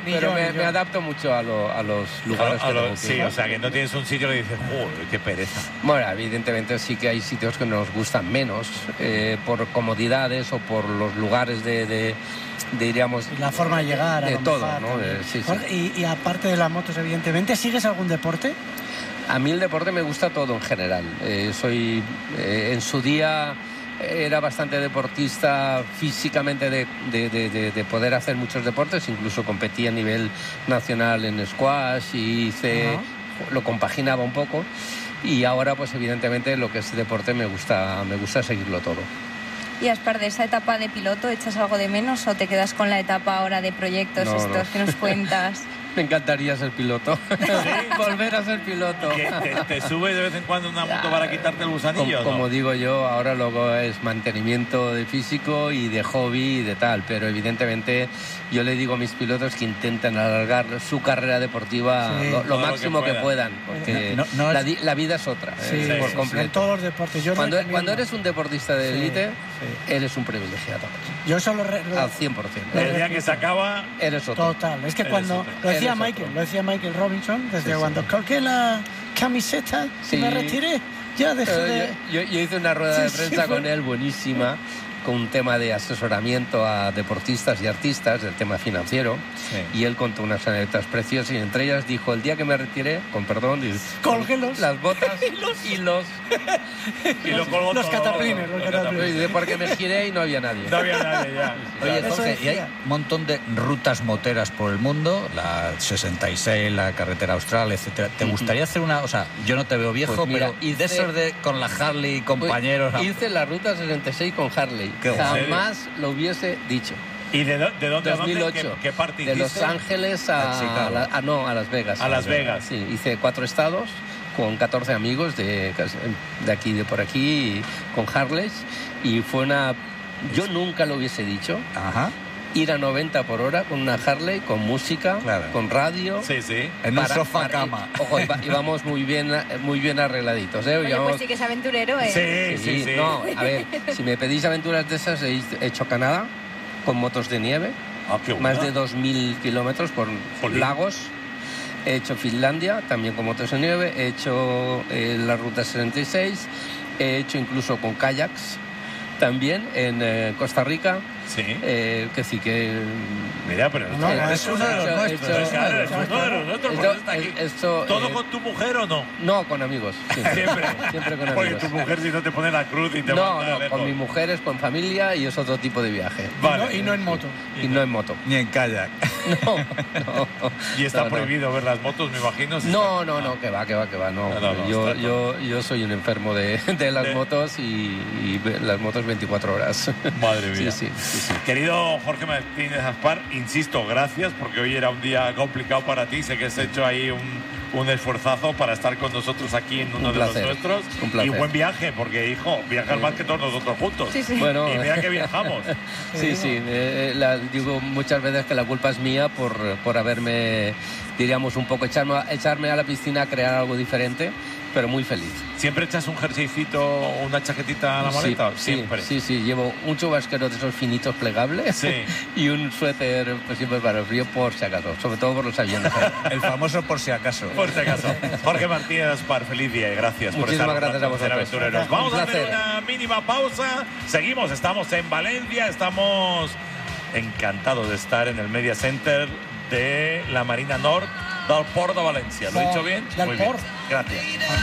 pero me adapto mucho a los lugares que tengo que sí, ir. o sea, que no tienes un sitio que dices, joder, qué pereza. Bueno, evidentemente sí que hay sitios que nos gustan menos, por comodidades o por los lugares diríamos... La forma de llegar. De todo, ¿no? Sí. Y aparte de las motos, evidentemente, ¿sigues algún deporte? A mí el deporte me gusta todo en general. En su día era bastante deportista físicamente de poder hacer muchos deportes, incluso competí a nivel nacional en squash y lo compaginaba un poco, y ahora pues evidentemente lo que es deporte me gusta seguirlo todo. Y Aspar, de esa etapa de piloto, ¿echas algo de menos o te quedas con la etapa ahora de proyectos que nos cuentas? Me encantaría ser piloto. Volver a ser piloto. ¿Te subes de vez en cuando una moto para quitarte el gusanillo? Como digo yo, ahora luego es mantenimiento de físico y de hobby y de tal, pero evidentemente yo le digo a mis pilotos que intenten alargar su carrera deportiva lo máximo que puedan, porque la vida es otra, por completo. En todos los deportes. Cuando eres un deportista de élite, eres un privilegiado. Yo solo al 100%. El día que se acaba, eres otro. Total. Es que cuando lo decía Michael Robinson, desde cuando colgué la camiseta y me retiré, ya dejé de... Yo hice una rueda de prensa con él buenísima, con un tema de asesoramiento a deportistas y artistas del tema financiero, y él contó unas anécdotas preciosas, y entre ellas dijo: el día que me retiré, con perdón, colgué las botas y los cataplines, porque me giré y no había nadie. Ya. Oye, Jorge, y hay un montón de rutas moteras por el mundo, la 66, la carretera austral, etcétera. ¿Te gustaría hacer una...? O sea, yo no te veo viejo, pues mira, pero de esos con la Harley, compañeros... Hice la ruta 66 con Harley. Jamás lo hubiese dicho. ¿Y de dónde? 2008. ¿Qué parte hiciste? De Los Ángeles a Las Vegas. A Las Vegas. Sí, hice 4 estados con 14 amigos de aquí, de por aquí, con Harleys, y fue yo nunca lo hubiese dicho. Ir a 90 por hora con una Harley, con música, con radio. Sí. En un sofá cama. Ojo, íbamos muy bien arregladitos, ¿eh? Oye, pues sí que es aventurero, ¿eh? Sí. No, a ver, si me pedís aventuras de esas, he hecho Canadá con motos de nieve. Qué buena. Más de 2.000 kilómetros por lagos. He hecho Finlandia, también con motos de nieve. He hecho la Ruta 66. He hecho incluso con kayaks también en Costa Rica. Sí. Que sí que... Mira, pero... es uno de los nuestros. Es uno de los nuestros. ¿Todo con tu mujer o no? No, con amigos. Siempre con amigos. Porque tu mujer si no te pone la cruz y te manda lejos. Con mi mujer es con familia y es otro tipo de viaje. Vale. Y no en moto. Y no en moto. Ni en kayak. No. Y está prohibido ver las motos, me imagino. No, que va. No. Yo soy un enfermo de las motos y las motos 24 horas. Madre mía. Sí. Querido Jorge Martínez Aspar, insisto, gracias, porque hoy era un día complicado para ti. Sé que has hecho ahí un esfuerzo para estar con nosotros aquí en uno de los nuestros. Un placer. Y buen viaje, porque, hijo, viajas más que todos nosotros juntos. Sí. Bueno, y mira que viajamos. Sí. Digo muchas veces que la culpa es mía por haberme, diríamos, un poco echarme a la piscina a crear algo diferente, pero muy feliz. ¿Siempre echas un jerseycito o una chaquetita a la maleta? Siempre. Sí. Llevo un chubasquero de esos finitos plegables y un suéter pues, siempre para el frío, por si acaso, sobre todo por los aviones. El famoso por si acaso. Por si acaso. Jorge Martínez Aspar, feliz día y gracias por estar con nosotros en Aventureros. Vamos a hacer una mínima pausa. Seguimos, estamos en Valencia, estamos encantados de estar en el Media Center de la Marina Nord del Port de Valencia. ¿Lo he dicho bien? Muy bien. Gracias.